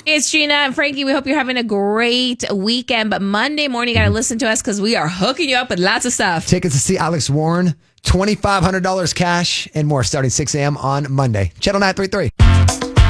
It's Gina and Frankie. We hope you're having a great weekend. But Monday morning, you got to listen to us because we are hooking you up with lots of stuff. Tickets to see Alex Warren, $2,500 cash, and more starting 6 a.m. on Monday. Channel 933.